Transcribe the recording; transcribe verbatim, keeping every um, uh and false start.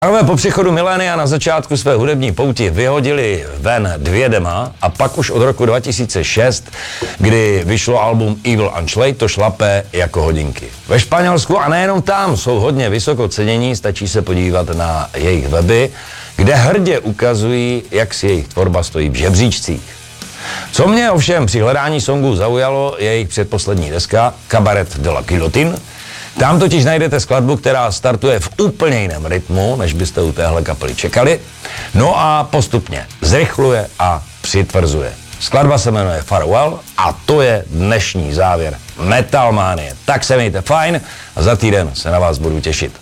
Pánové po příchodu milénia na začátku své hudební pouti vyhodili ven dvě dema a pak už od roku dva tisíce šest, kdy vyšlo album Evil Unchlade, to šlape jako hodinky. Ve Španělsku a nejenom tam jsou hodně vysoko cenění, stačí se podívat na jejich weby, kde hrdě ukazují, jak si jejich tvorba stojí v žebříčcích. Co mě ovšem při hledání songů zaujalo, je jejich předposlední deska Cabaret de la Guillotine. Tam totiž najdete skladbu, která startuje v úplně jiném rytmu, než byste u téhle kapely čekali. No a postupně zrychluje a přitvrzuje. Skladba se jmenuje Farewell a to je dnešní závěr Metalmánie. Tak se mějte fajn a za týden se na vás budu těšit.